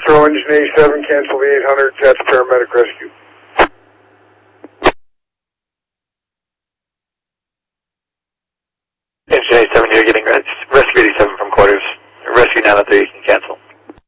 Control Engine 87, cancel the 800, that's paramedic rescue.